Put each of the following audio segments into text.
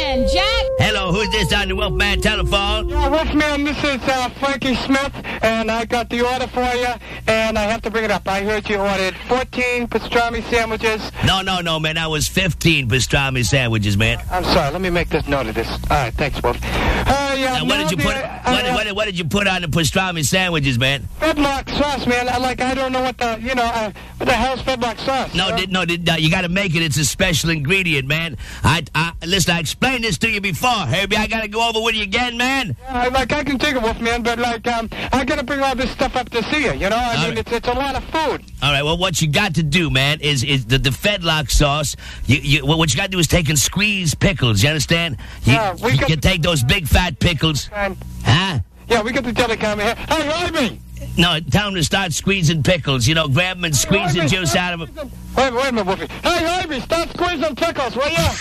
Wolfman, Jack. Hello, who's this on the Wolfman telephone? Yeah, Wolfman, this is Frankie Smith, and I got the order for you, and I have to bring it up. I heard you ordered 14 pastrami sandwiches. No, man. That was 15 pastrami sandwiches, man. I'm sorry. Let me make this note of this. All right, thanks, Wolf. What did you put? What did you put on the pastrami sandwiches, man? Fedlock sauce, man. I don't know what the hell's Fedlock sauce? No, you got to make it. It's a special ingredient, man. Listen, I explained this to you before, Herbie. I got to go over with you again, man. Yeah, I can take it, Wolfman, but I got to bring all this stuff up to see you. You know, I mean, it's a lot of food. All right. Well, what you got to do, man, is the Fedlock sauce. What you got to do is take and squeeze pickles. You understand? You can take those big fat pickles. Huh? Yeah, we got the jelly coming here. Hey, Herbie! No, tell him to start squeezing pickles. You know, grab them and squeeze the juice out of them. Wait a minute, Wolfie. Hey, Herbie, start squeezing pickles, will ya?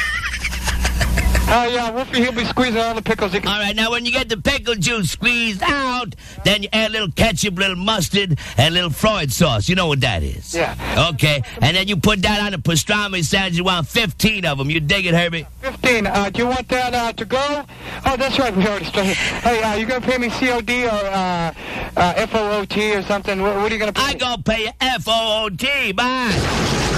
Yeah, Wolfie, he'll be squeezing all the pickles he can. All right, now when you get the pickle juice squeezed out, then you add a little ketchup, a little mustard, and a little Freud sauce. You know what that is? Yeah. Okay, and then you put that on a pastrami sandwich. You want 15 of them. You dig it, Herbie? 15. Do you want that to go? Oh, that's right. We already started. Hey, you going to pay me COD or FOOT or something? What are you going to pay me? I going to pay you FOOT. Bye.